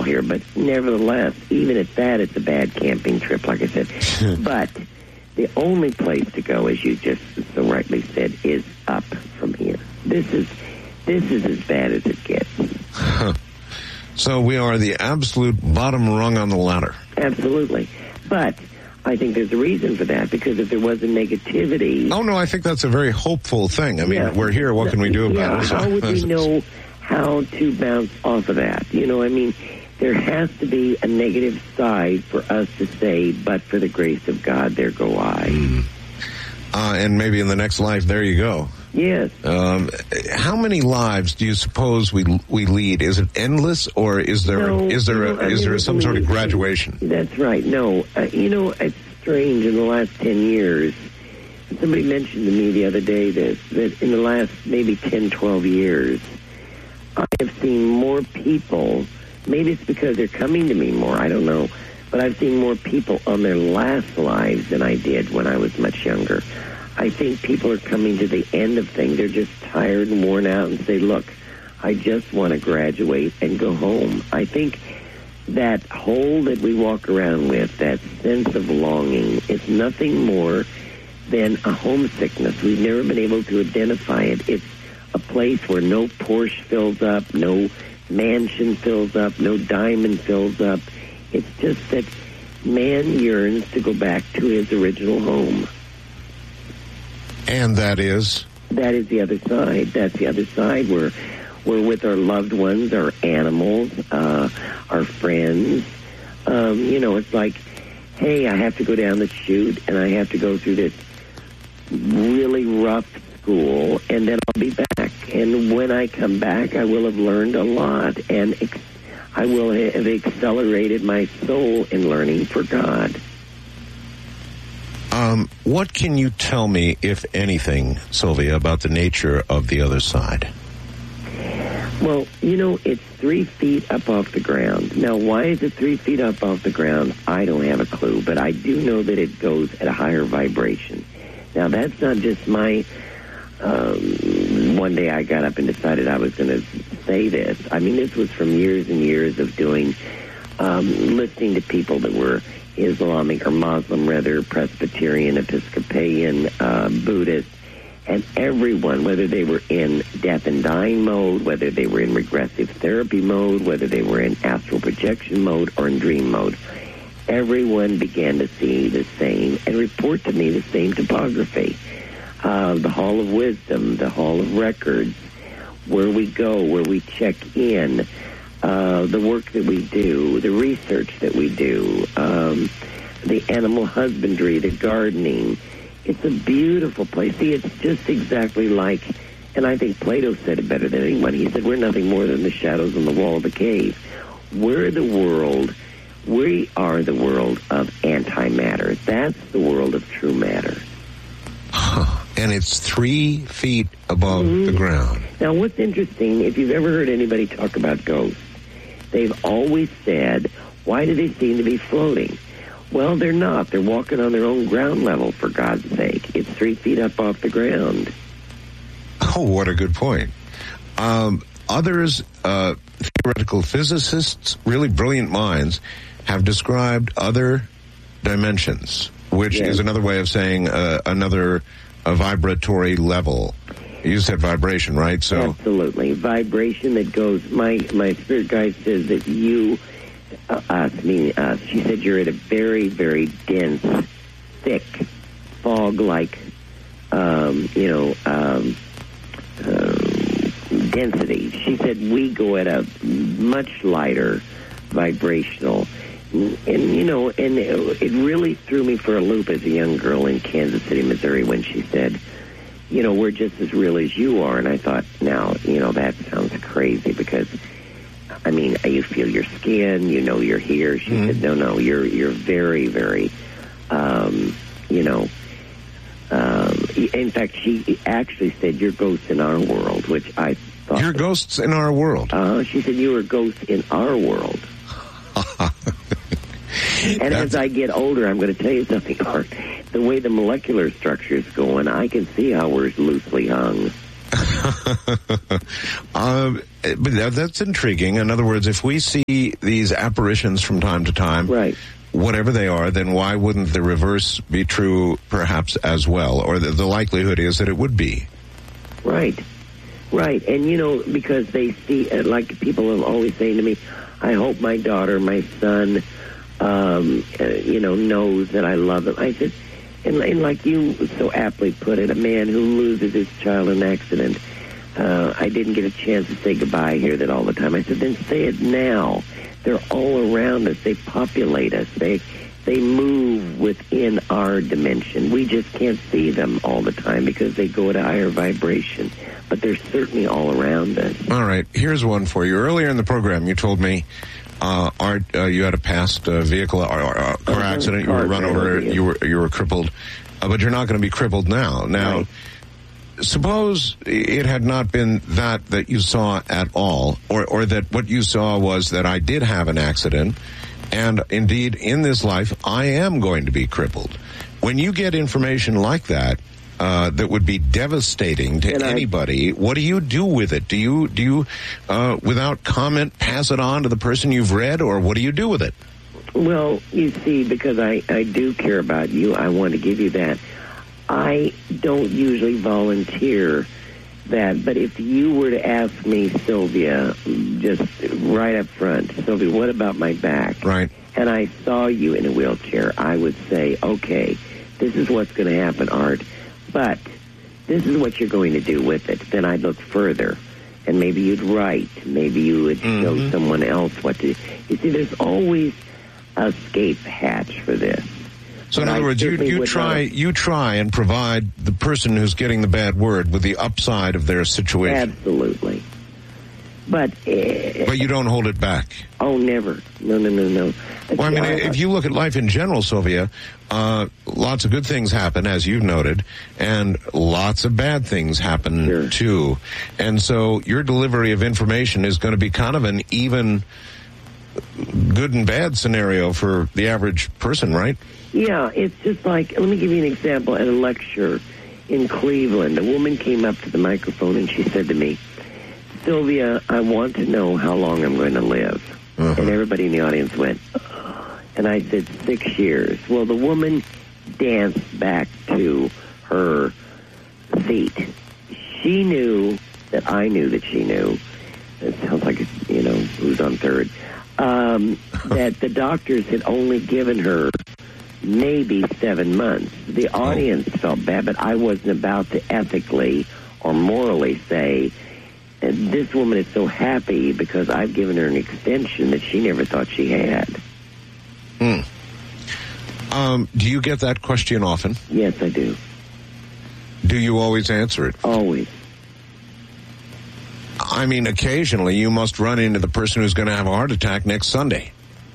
here, but nevertheless, even at that, it's a bad camping trip, like I said. But the only place to go, as you just so rightly said, is up from here. This is as bad as it gets. So we are the absolute bottom rung on the ladder. Absolutely. But I think there's a reason for that, because if there wasn't negativity... Oh, no, I think that's a very hopeful thing. I mean, we're here. What can we do about it? How would we know how to bounce off of that? You know, I mean, there has to be a negative side for us to say, but for the grace of God, there go I. And maybe in the next life, there you go. Yes. How many lives do you suppose we lead? Is it endless, or is there some sort of graduation? That's right. No, it's strange. In the last 10 years, somebody mentioned to me the other day that in the last maybe 10, 12 years, I have seen more people. Maybe it's because they're coming to me more. I don't know, but I've seen more people on their last lives than I did when I was much younger. I think people are coming to the end of things. They're just tired and worn out and say, look, I just want to graduate and go home. I think that hole that we walk around with, that sense of longing, is nothing more than a homesickness. We've never been able to identify it. It's a place where no Porsche fills up, no mansion fills up, no diamond fills up. It's just that man yearns to go back to his original home. And that is? That is the other side. That's the other side. We're with our loved ones, our animals, our friends. It's like, hey, I have to go down the chute, and I have to go through this really rough school, and then I'll be back. And when I come back, I will have learned a lot, and I will have accelerated my soul in learning for God. What can you tell me, if anything, Sylvia, about the nature of the other side? Well, it's 3 feet up off the ground. Now, why is it 3 feet up off the ground? I don't have a clue, but I do know that it goes at a higher vibration. Now, that's not just my... one day I got up and decided I was going to say this. I mean, this was from years and years of doing, listening to people that were Islamic or Muslim, rather, Presbyterian, Episcopalian, Buddhist, and everyone, whether they were in death and dying mode, whether they were in regressive therapy mode, whether they were in astral projection mode or in dream mode, everyone began to see the same and report to me the same topography. The Hall of Wisdom, the Hall of Records, where we go, where we check in, the work that we do, the research that we do, the animal husbandry, the gardening. It's a beautiful place. See, it's just exactly like, and I think Plato said it better than anyone. He said, we're nothing more than the shadows on the wall of the cave. We are the world of antimatter. That's the world of true matter. And it's 3 feet above the ground. Now, what's interesting, if you've ever heard anybody talk about ghosts, they've always said, why do they seem to be floating? Well, they're not. They're walking on their own ground level, for God's sake. It's 3 feet up off the ground. Oh, what a good point. Others, theoretical physicists, really brilliant minds, have described other dimensions, which is another way of saying another vibratory level. You said vibration, right? So absolutely. Vibration that goes, my spirit guide says that you, us, she said you're at a very, very dense, thick, fog-like, density. She said we go at a much lighter vibrational. And it really threw me for a loop as a young girl in Kansas City, Missouri, when she said, we're just as real as you are. And I thought, now, that sounds crazy because, I mean, you feel your skin, you're here. She said, no, you're very, very, in fact, she actually said, you're ghosts in our world, which I thought. You're ghosts in our world? She said, you are ghosts in our world. And as I get older, I'm going to tell you something, Art. The way the molecular structure is going, I can see how we're loosely hung. But that's intriguing. In other words, if we see these apparitions from time to time, Right. whatever they are, then why wouldn't the reverse be true perhaps as well? Or the likelihood is that it would be. Right. Right. And, you know, because they see, like people are always saying to me, I hope my daughter, my son, you know, knows that I love him. I said, and like you so aptly put it, a man who loses his child in an accident, I didn't get a chance to say goodbye. I hear that all the time. I said, then say it now. They're all around us. They populate us. They move within our dimension. We just can't see them all the time because they go at a higher vibration. But they're certainly all around us. All right. Here's one for you. Earlier in the program, you told me, Art, you had a past vehicle or car accident. You were run over. You were crippled. But you're not going to be crippled now. Now, Right. Suppose it had not been that you saw at all, or that what you saw was that I did have an accident, and indeed in this life I am going to be crippled. When you get information like that, that would be devastating to anybody, what do you do with it? Do you without comment pass it on to the person you've read, or what do you do with it? Well, you see, because I do care about you, I want to give you that. I don't usually volunteer that, but if you were to ask me, Sylvia, just right up front, Sylvia, what about my back? Right. And I saw you in a wheelchair, I would say, okay, this is what's going to happen, Art, but this is what you're going to do with it. Then I'd look further, and maybe you'd write, maybe you would show someone else what to do. You see, there's always a escape hatch for this. So in other words, you try and provide the person who's getting the bad word with the upside of their situation. Absolutely. But you don't hold it back. Oh, never. No. Well, I mean, if you look at life in general, Sylvia, lots of good things happen, as you've noted, and lots of bad things happen, too. And so your delivery of information is going to be kind of an even good and bad scenario for the average person, right? Yeah, it's just like, let me give you an example. At a lecture in Cleveland, a woman came up to the microphone and she said to me, Sylvia, I want to know how long I'm going to live. And everybody in the audience went, and I said, 6 years. Well, the woman danced back to her seat. She knew that I knew that she knew. It sounds like, who's on third. That the doctors had only given her maybe 7 months. The audience felt bad, but I wasn't about to ethically or morally say, this woman is so happy because I've given her an extension that she never thought she had. Do you get that question often? Yes, I do. Do you always answer it? Always. I mean, occasionally you must run into the person who's going to have a heart attack next Sunday.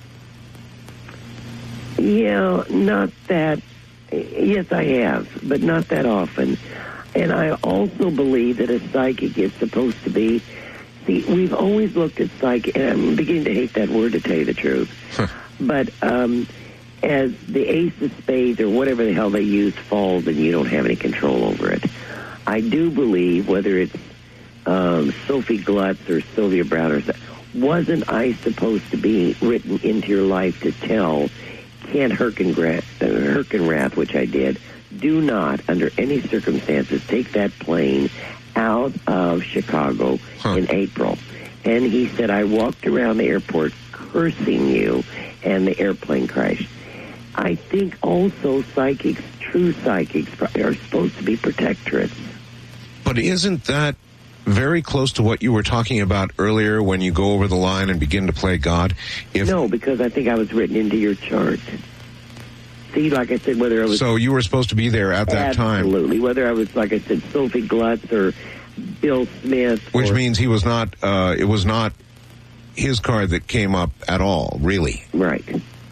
Yeah, not that. Yes, I have, but not that often. And I also believe that a psychic is supposed to be... See, we've always looked at psychic, and I'm beginning to hate that word, to tell you the truth. But as the ace of spades, or whatever the hell they use, falls, and you don't have any control over it. I do believe, whether it's Sophie Glutz or Sylvia Brown, or wasn't I supposed to be written into your life to tell Kent Herkenrath, which I did, do not, under any circumstances, take that plane out of Chicago in April. And he said, I walked around the airport cursing you, and the airplane crashed. I think also psychics, true psychics, are supposed to be protectorates. But isn't that very close to what you were talking about earlier when you go over the line and begin to play God? No, because I think I was written into your chart. See, like I said, whether I was... So you were supposed to be there at that time. Absolutely. Whether I was, like I said, Sophie Glutz or Bill Smith. Which means he was not, it was not his card that came up at all, really. Right.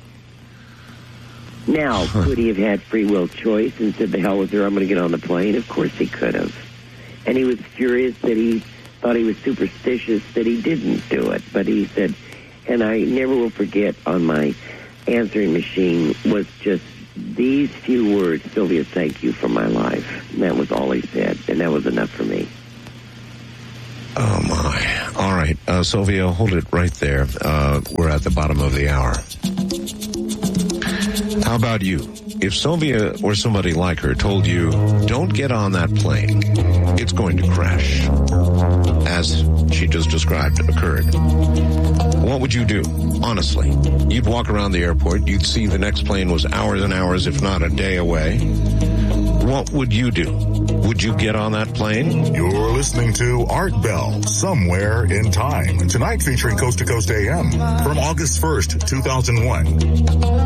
Now, could he have had free will choice and said, the hell with her, I'm going to get on the plane? Of course he could have. And he was furious that he thought he was superstitious that he didn't do it. But he said, and I never will forget on my answering machine was just these few words, Sylvia, thank you for my life. And that was all he said, and that was enough for me. Oh, my. All right. Sylvia, hold it right there. We're at the bottom of the hour. How about you? If Sylvia or somebody like her told you, don't get on that plane, it's going to crash, as she just described occurred, what would you do? Honestly, you'd walk around the airport, you'd see the next plane was hours and hours, if not a day away. What would you do? Would you get on that plane? You're listening to Art Bell, Somewhere in Time. Tonight featuring Coast to Coast AM from August 1st, 2001.